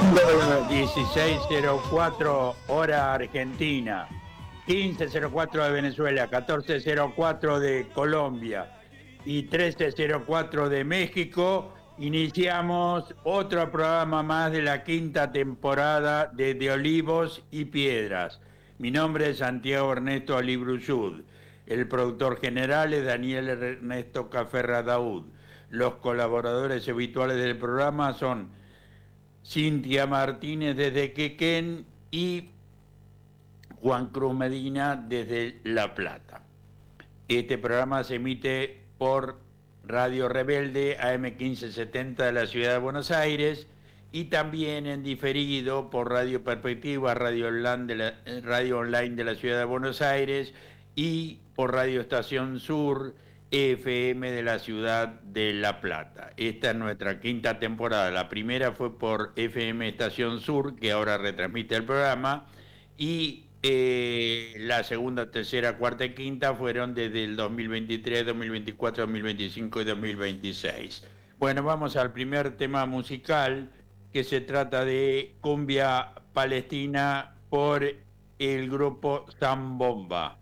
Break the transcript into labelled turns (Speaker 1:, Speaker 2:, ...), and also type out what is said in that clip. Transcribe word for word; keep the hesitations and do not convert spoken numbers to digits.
Speaker 1: dieciséis cero cuatro hora Argentina, quince cero cuatro de Venezuela, catorce cero cuatro de Colombia y trece cero cuatro de México, iniciamos otro programa más de la quinta temporada de De Olivos y Piedras. Mi nombre es Santiago Ernesto Alibruyud. El productor general es Daniel Ernesto Caferradaud. Los colaboradores habituales del programa son Cintia Martínez desde Quequén y Juan Cruz Medina desde La Plata. Este programa se emite por Radio Rebelde A M quince setenta de la Ciudad de Buenos Aires y también en diferido por Radio Perspectiva, Radio Online de la, Radio Online de la Ciudad de Buenos Aires y por Radio Estación Sur F M de la Ciudad de La Plata. Esta es nuestra quinta temporada. La primera fue por F M Estación Sur, que ahora retransmite el programa, y eh, la segunda, tercera, cuarta y quinta fueron desde el dos mil veintitrés, dos mil veinticuatro, dos mil veinticinco y dos mil veintiséis. Bueno, vamos al primer tema musical, que se trata de Cumbia Palestina por el grupo Zambomba.